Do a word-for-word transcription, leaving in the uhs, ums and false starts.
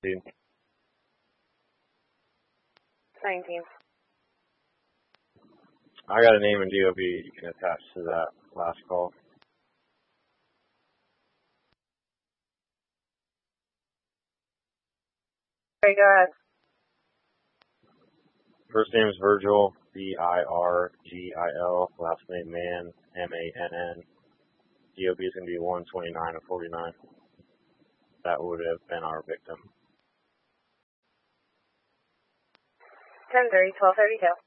proceed. nineteen. I got a name and D O B you can attach to that last call. Okay, go ahead. First name is Virgil, V I R G I L. Last name Mann, M A N N. D O B is going to be one twenty-nine of forty-nine. That would have been our victim. ten thirty, twelve thirty-two.